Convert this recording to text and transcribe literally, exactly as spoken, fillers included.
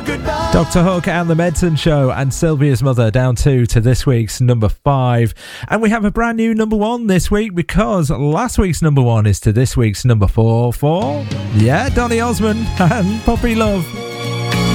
Doctor Hook and the Medicine Show and Sylvia's Mother down two to this week's number five. And we have a brand new number one this week because last week's number one is to this week's number four for, yeah, Donny Osmond and Puppy Love.